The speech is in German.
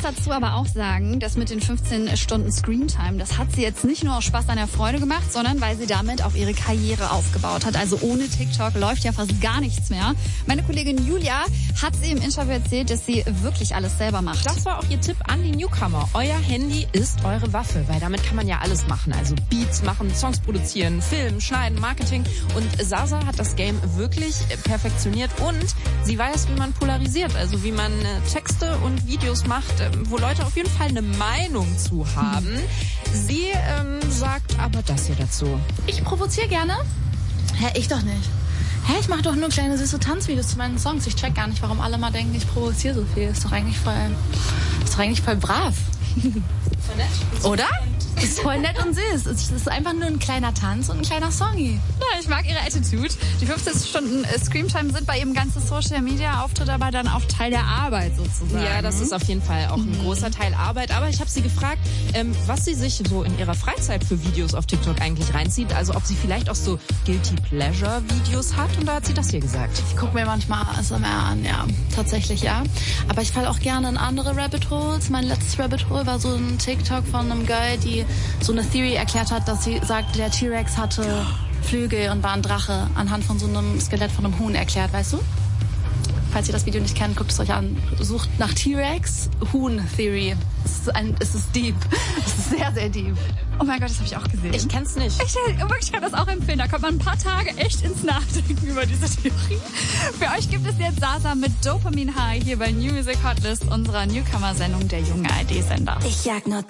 muss dazu aber auch sagen, dass mit den 15 Stunden Screentime, das hat sie jetzt nicht nur aus Spaß an der Freude gemacht, sondern weil sie damit auch ihre Karriere aufgebaut hat. Also ohne TikTok läuft ja fast gar nichts mehr. Meine Kollegin Julia hat sie im Interview erzählt, dass sie wirklich alles selber macht. Das war auch ihr Tipp an die Newcomer. Euer Handy ist eure Waffe, weil damit kann man ja alles machen. Also Beats machen, Songs produzieren, filmen, schneiden, Marketing. Und Zaza hat das Game wirklich perfektioniert und sie weiß, wie man polarisiert, also wie man Texte und Videos macht, wo Leute auf jeden Fall eine Meinung zu haben. Sie sagt aber das hier dazu. Ich provoziere gerne. Hä, ich doch nicht. Hä, ich mache doch nur kleine süße Tanzvideos zu meinen Songs. Ich check gar nicht, warum alle mal denken, ich provoziere so viel. Ist doch eigentlich voll brav. Voll nett. Oder? Ist voll nett und süß. Es ist einfach nur ein kleiner Tanz und ein kleiner Songy. Ja, ich mag ihre Attitude. Die 15 Stunden Screamtime sind bei ihrem ganzen Social-Media-Auftritt aber dann auch Teil der Arbeit sozusagen. Ja, das ist auf jeden Fall auch ein großer Teil Arbeit. Aber ich habe sie gefragt, was sie sich so in ihrer Freizeit für Videos auf TikTok eigentlich reinzieht. Also ob sie vielleicht auch so Guilty-Pleasure-Videos hat. Und da hat sie das hier gesagt. Ich gucke mir manchmal ASMR an, ja. Tatsächlich, ja. Aber ich falle auch gerne in andere Rabbit Holes. Mein letztes Rabbit Hole war so ein TikTok von einem Girl, die so eine Theory erklärt hat, dass sie sagt, der T-Rex hatte Flügel und war ein Drache, anhand von so einem Skelett von einem Huhn erklärt, weißt du? Falls ihr das Video nicht kennt, guckt es euch an. Sucht nach T-Rex, Huhn-Theory. Es ist deep. Es ist sehr, sehr deep. Oh mein Gott, das habe ich auch gesehen. Ich kenn's nicht. Ich kann das auch empfehlen. Da kommt man ein paar Tage echt ins Nachdenken über diese Theorie. Für euch gibt es jetzt Zaza mit Dopamin High hier bei New Music Hotlist, unserer Newcomer-Sendung der jungen ARD-Sender. Ich jag nur